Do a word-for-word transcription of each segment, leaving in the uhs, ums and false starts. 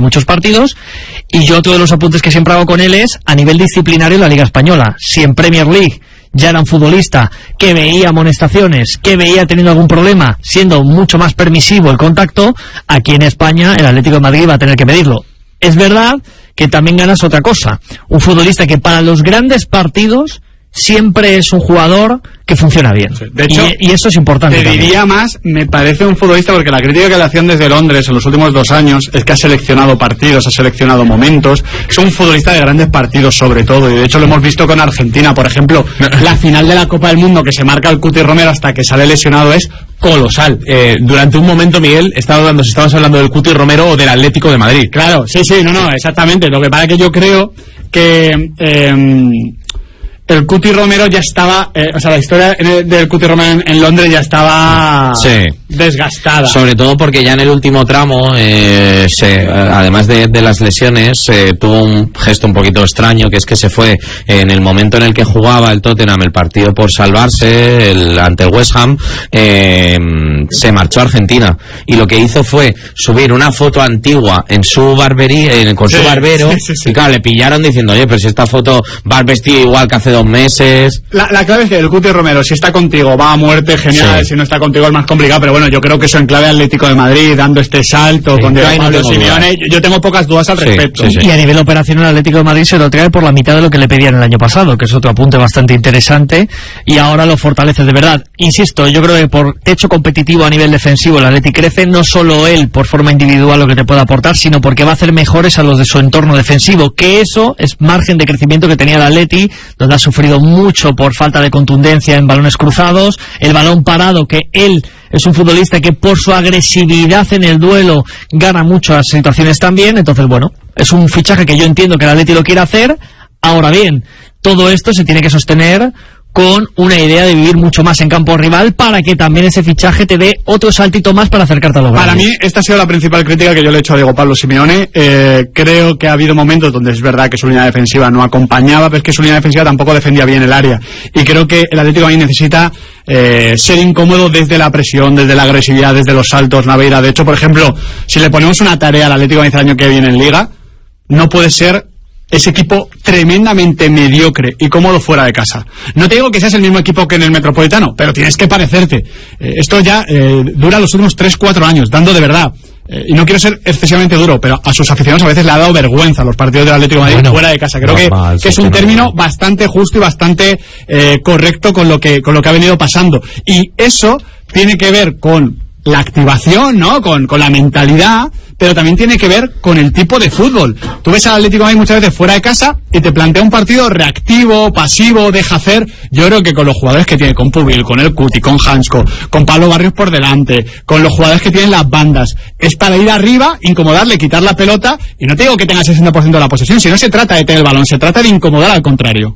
muchos partidos. Y yo todos los apuntes que siempre hago con él es a nivel disciplinario en la Liga Española. Si en Premier League ya era un futbolista que veía amonestaciones, que veía teniendo algún problema, siendo mucho más permisivo el contacto, aquí en España el Atlético de Madrid va a tener que medirlo. Es verdad que también ganas otra cosa, un futbolista que para los grandes partidos siempre es un jugador que funciona bien. Sí, de hecho, y, y eso es importante. Te también. diría más, me parece un futbolista, porque la crítica que le hacían desde Londres en los últimos dos años es que ha seleccionado partidos, ha seleccionado momentos. Es un futbolista de grandes partidos sobre todo, y de hecho lo hemos visto con Argentina, por ejemplo. La final de la Copa del Mundo que se marca el Cuti Romero hasta que sale lesionado es colosal. Eh, durante un momento, Miguel, estaba hablando, si estabas hablando del Cuti Romero o del Atlético de Madrid. Claro, sí, sí, no, no, exactamente. Lo que pasa es que yo creo que eh, el Cuti Romero ya estaba, eh, o sea, la historia del Cuti Romero en, en Londres ya estaba sí. desgastada. Sobre todo porque ya en el último tramo, eh, se, además de, de las lesiones, eh, tuvo un gesto un poquito extraño, que es que se fue en el momento en el que jugaba el Tottenham el partido por salvarse el, ante el West Ham, eh, se marchó a Argentina y lo que hizo fue subir una foto antigua en su barbería, en, con sí, su barbero, sí, sí, sí. y claro, le pillaron diciendo, oye, pero si esta foto vas vestido igual que hace dos meses. La, la clave es que el Cuti Romero, si está contigo, va a muerte, genial, sí. si no está contigo es más complicado, pero bueno, yo creo que eso en clave Atlético de Madrid, dando este salto sí, con Diego Pablo Simeone, yo, yo tengo pocas dudas al sí, respecto. Sí, sí. Y a nivel operacional Atlético de Madrid se lo trae por la mitad de lo que le pedían el año pasado, que es otro apunte bastante interesante, y ahora lo fortalece de verdad. Insisto, yo creo que por techo competitivo a nivel defensivo el Atleti crece, no solo él por forma individual lo que te puede aportar, sino porque va a hacer mejores a los de su entorno defensivo, que eso es margen de crecimiento que tenía el Atleti, donde ha sufrido mucho por falta de contundencia en balones cruzados, el balón parado, que él es un futbolista que por su agresividad en el duelo gana muchas situaciones también. Entonces, bueno, es un fichaje que yo entiendo que el Atleti lo quiere hacer. Ahora bien, todo esto se tiene que sostener con una idea de vivir mucho más en campo rival para que también ese fichaje te dé otro saltito más para acercarte a lo grande. Para mí esta ha sido la principal crítica que yo le he hecho a Diego Pablo Simeone. Eh, creo que ha habido momentos donde es verdad que su línea defensiva no acompañaba, pero es que su línea defensiva tampoco defendía bien el área, y creo que el Atlético ahí necesita eh, ser incómodo desde la presión, desde la agresividad, desde los saltos. Naveira, de hecho, por ejemplo, si le ponemos una tarea al Atlético el año que viene en Liga, no puede ser ese equipo tremendamente mediocre y cómodo fuera de casa. No te digo que seas el mismo equipo que en el Metropolitano, pero tienes que parecerte. Eh, esto ya eh, dura los últimos tres cuatro años, dando de verdad. Eh, y no quiero ser excesivamente duro, pero a sus aficionados a veces le ha dado vergüenza los partidos del Atlético de Madrid bueno, fuera de casa. Creo que, que es un término bastante justo y bastante eh, correcto con lo que con lo que ha venido pasando. Y eso tiene que ver con la activación, ¿no? Con, con la mentalidad, pero también tiene que ver con el tipo de fútbol. Tú ves al Atlético de Madrid muchas veces fuera de casa y te plantea un partido reactivo, pasivo, deja hacer. Yo creo que con los jugadores que tiene, con Pubil, con el Cuti, con Hansko, con Pablo Barrios por delante, con los jugadores que tienen las bandas, es para ir arriba, incomodarle, quitar la pelota, y no te digo que tenga sesenta por ciento de la posesión, si no se trata de tener el balón, se trata de incomodar al contrario.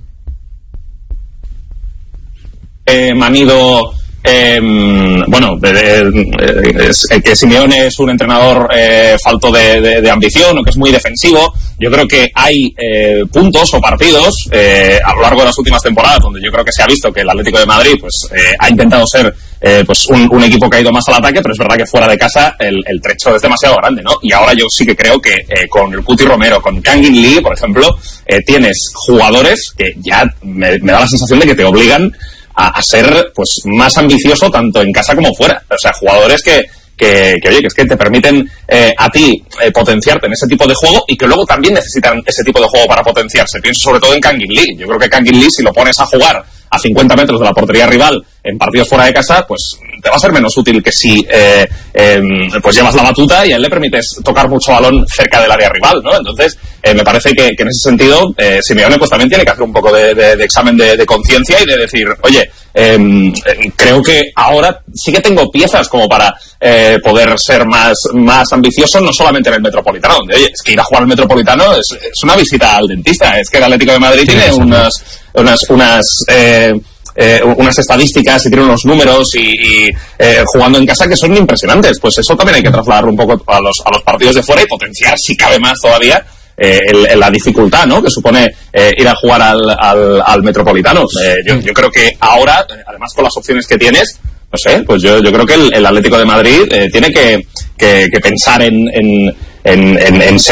Eh, Manido... Eh, bueno, de, de, de, es, que Simeone es un entrenador eh, falto de, de, de ambición, o que es muy defensivo. Yo creo que hay eh, puntos o partidos eh, a lo largo de las últimas temporadas donde yo creo que se ha visto que el Atlético de Madrid pues eh, ha intentado ser eh, pues un, un equipo que ha ido más al ataque, pero es verdad que fuera de casa el, el trecho es demasiado grande, ¿no? Y ahora yo sí que creo que eh, con el Cuti Romero, con Kangin Lee, por ejemplo, eh, tienes jugadores que ya me, me da la sensación de que te obligan A, a ser pues más ambicioso tanto en casa como fuera. O sea, jugadores que, que, que oye, que es que te permiten eh, a ti eh, potenciarte en ese tipo de juego, y que luego también necesitan ese tipo de juego para potenciarse. Pienso sobre todo en Kangin Lee. Yo creo que Kangin Lee, si lo pones a jugar a cincuenta metros de la portería rival en partidos fuera de casa, pues te va a ser menos útil que si eh, eh, pues llevas la batuta y a él le permites tocar mucho balón cerca del área rival, ¿no? Entonces eh, me parece que, que en ese sentido eh, Simeone pues también tiene que hacer un poco de, de, de examen de, de conciencia y de decir, oye, eh, creo que ahora sí que tengo piezas como para eh, poder ser más, más ambicioso, no solamente en el Metropolitano, donde oye, es que ir a jugar al Metropolitano es, es una visita al dentista. Es que el Atlético de Madrid tiene unas unas unas eh, Eh, unas estadísticas y tiene unos números y, y eh, jugando en casa que son impresionantes. Pues eso también hay que trasladarlo un poco a los, a los partidos de fuera y potenciar, si cabe más todavía, eh, el, el, la dificultad, ¿no?, que supone eh, ir a jugar al, al, al Metropolitano. Eh, yo, yo creo que ahora, además con las opciones que tienes, no sé, pues yo, yo creo que el, el Atlético de Madrid eh, tiene que, que, que pensar en, en, en, en, en ser